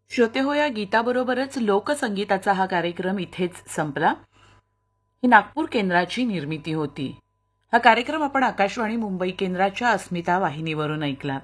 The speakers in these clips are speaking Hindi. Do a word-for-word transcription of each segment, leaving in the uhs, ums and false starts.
श्रोते हो, या गीताबरोबरच लोकसंगीताचा हा कार्यक्रम इथेच संपला. ही नागपूर केंद्राची निर्मिती होती. हा कार्यक्रम आपण आकाशवाणी मुंबई केंद्राच्या अस्मिता वाहिनीवरून ऐकलात.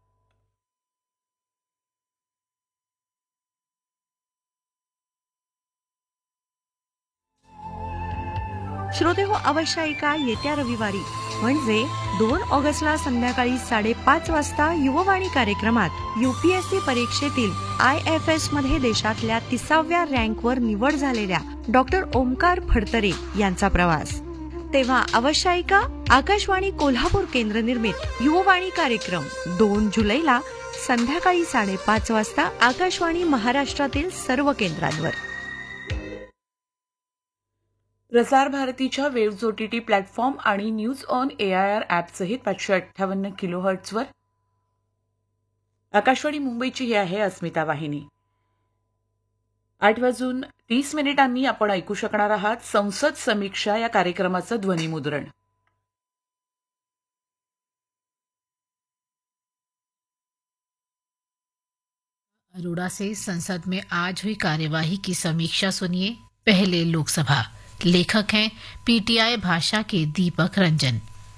श्रोते हो, अवश्य ऐका येत्या रविवारी म्हणजे दोन ऑगस्टला संध्याकाळी साडेपाच वाजता युववाणी कार्यक्रमात यूपीएससी परीक्षेतील आय एफ एस मध्ये देशातल्या तिसाव्या रँकवर निवड झालेल्या डॉक्टर ओमकार फडतरे यांचा प्रवास. तेव्हा अवश्य ऐका आकाशवाणी कोल्हापूर केंद्र निर्मित युववाणी कार्यक्रम दोन जुलैला संध्याकाळी साडेपाच वाजता आकाशवाणी महाराष्ट्रातील सर्व केंद्रांवर. प्रसार भारतीच्या वेव्ज ओटीटी प्लॅटफॉर्म आणि न्यूज ऑन एआयआर ॲप सहित पाचशे अठ्ठावन्न किलो हर्ट्झवर आकाशवाणी मुंबईची ही आहे अस्मिता वाहिनी. आठ वाजून तीस मिनिटांनी आपण ऐकू शकणार आहात संसद समीक्षा या कार्यक्रमाचं ध्वनिमुद्रण. अरोड़ा से संसद में आज हुई कार्यवाही की समीक्षा सुनिए. पहले लोकसभा. लेखक हैं पीटीआई भाषा के दीपक रंजन.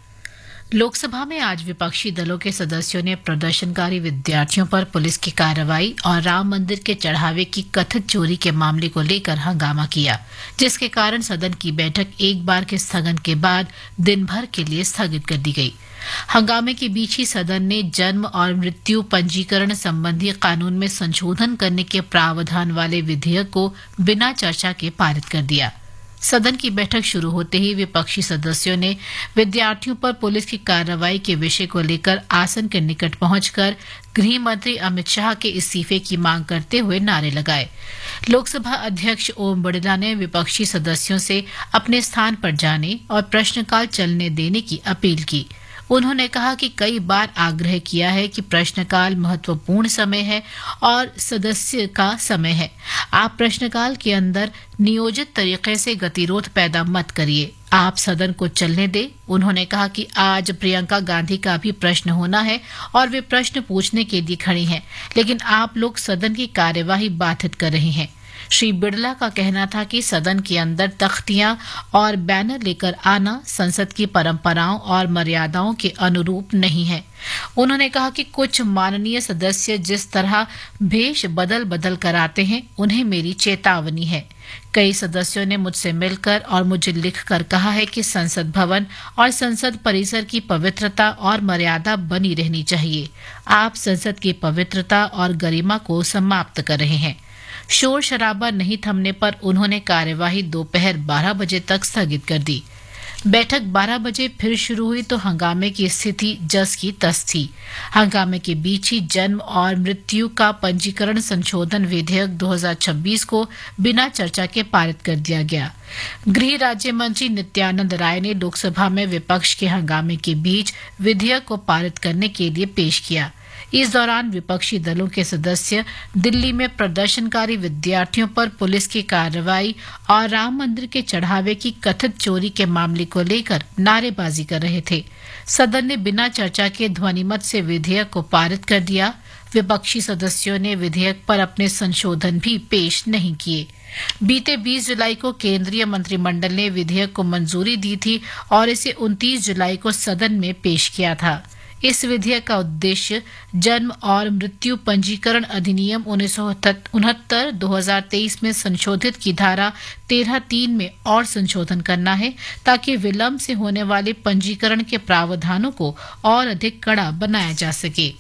लोकसभा में आज विपक्षी दलों के सदस्यों ने प्रदर्शनकारी विद्यार्थियों पर पुलिस की कार्रवाई और राम मंदिर के चढ़ावे की कथित चोरी के मामले को लेकर हंगामा किया, जिसके कारण सदन की बैठक एक बार के स्थगन के बाद दिन भर के लिए स्थगित कर दी गई. हंगामे के बीच ही सदन ने जन्म और मृत्यु पंजीकरण संबंधी कानून में संशोधन करने के प्रावधान वाले विधेयक को बिना चर्चा के पारित कर दिया. सदन की बैठक शुरू होते ही विपक्षी सदस्यों ने विद्यार्थियों पर पुलिस की कार्रवाई के विषय को लेकर आसन के निकट पहुंचकर गृह मंत्री अमित शाह के इस्तीफे की मांग करते हुए नारे लगाए. लोकसभा अध्यक्ष ओम बिड़ला ने विपक्षी सदस्यों से अपने स्थान पर जाने और प्रश्नकाल चलने देने की अपील की. उन्होंने कहा कि कई बार आग्रह किया है कि प्रश्नकाल महत्वपूर्ण समय है और सदस्य का समय है. आप प्रश्नकाल के अंदर नियोजित तरीके से गतिरोध पैदा मत करिए. आप सदन को चलने दें. उन्होंने कहा कि आज प्रियंका गांधी का भी प्रश्न होना है और वे प्रश्न पूछने के लिए खड़ी हैं, लेकिन आप लोग सदन की कार्यवाही बाधित कर रहे हैं. श्री बिड़ला का कहना था कि सदन के अंदर तख्तियां और बैनर लेकर आना संसद की परंपराओं और मर्यादाओं के अनुरूप नहीं है. उन्होंने कहा कि कुछ माननीय सदस्य जिस तरह भेष बदल बदल कर आते हैं, उन्हें मेरी चेतावनी है. कई सदस्यों ने मुझसे मिलकर और मुझे लिखकर कहा है कि संसद भवन और संसद परिसर की पवित्रता और मर्यादा बनी रहनी चाहिए. आप संसद की पवित्रता और गरिमा को समाप्त कर रहे हैं. शोर शराबा नहीं थमने पर उन्होंने कार्यवाही दोपहर बारह बजे तक स्थगित कर दी. बैठक बारह बजे फिर शुरू हुई तो हंगामे की स्थिति जस की तस थी. हंगामे के बीच ही जन्म और मृत्यु का पंजीकरण संशोधन विधेयक दो हज़ार छब्बीस को बिना चर्चा के पारित कर दिया गया. गृह राज्य मंत्री नित्यानंद राय ने लोकसभा में विपक्ष के हंगामे के बीच विधेयक को पारित करने के लिए पेश किया. इस दौरान विपक्षी दलों के सदस्य दिल्ली में प्रदर्शनकारी विद्यार्थियों पर पुलिस की कार्रवाई और राम मंदिर के चढ़ावे की कथित चोरी के मामले को लेकर नारेबाजी कर रहे थे. सदन ने बिना चर्चा के ध्वनिमत से विधेयक को पारित कर दिया. विपक्षी सदस्यों ने विधेयक पर अपने संशोधन भी पेश नहीं किए. बीते बीस जुलाई को केंद्रीय मंत्रिमंडल ने विधेयक को मंजूरी दी थी और इसे उनतीस जुलाई को सदन में पेश किया था. इस विधेयक का उद्देश्य जन्म और मृत्यु पंजीकरण अधिनियम उन्नीस सौ उनहत्तर दो हज़ार तेईस में संशोधित की धारा तेरह तीन में और संशोधन करना है, ताकि विलंब से होने वाले पंजीकरण के प्रावधानों को और अधिक कड़ा बनाया जा सके.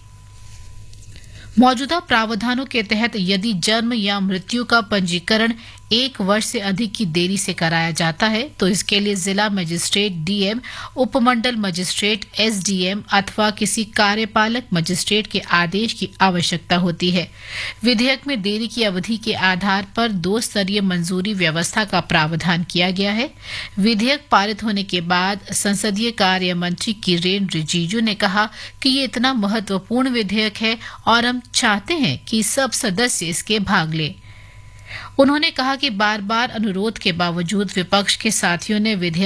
मौजूदा प्रावधानों के तहत यदि जन्म या मृत्यु का पंजीकरण एक वर्ष से अधिक की देरी से कराया जाता है तो इसके लिए जिला मजिस्ट्रेट डीएम, उपमंडल मजिस्ट्रेट एसडीएम अथवा किसी कार्यपालक मजिस्ट्रेट के आदेश की आवश्यकता होती है. विधेयक में देरी की अवधि के आधार पर दो स्तरीय मंजूरी व्यवस्था का प्रावधान किया गया है. विधेयक पारित होने के बाद संसदीय कार्य मंत्री किरेन रिजिजू ने कहा कि ये इतना महत्वपूर्ण विधेयक है और हम चाहते हैं कि सब सदस्य इसके भाग लें. उन्होंने कहा कि बार बार अनुरोध के बावजूद विपक्ष के साथियों ने विधेयक